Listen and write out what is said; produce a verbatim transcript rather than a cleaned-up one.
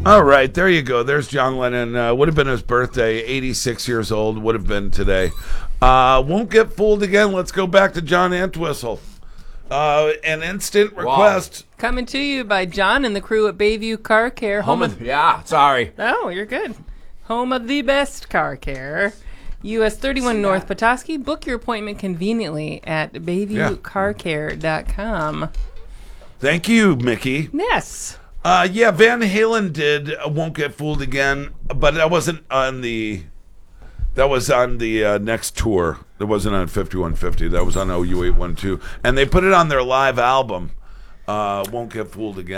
All right, there you go. There's John Lennon. Uh, would have been his birthday. eighty-six years old. Would have been today. Uh, won't get fooled again. Let's go back to John Entwistle. Uh, an instant request. Wow. Coming to you by John and the crew at Bayview Car Care. Home of, yeah, sorry. Oh, you're good. Home of the best car care. U S thirty-one North Petoskey. Book your appointment conveniently at bayview car care dot com. Thank you, Mickey. Yes. Uh, yeah, Van Halen did uh, Won't Get Fooled Again, but that wasn't on the... That was on the uh, next tour. That wasn't on fifty-one fifty. That was on O U eight one two. And they put it on their live album, uh, Won't Get Fooled Again.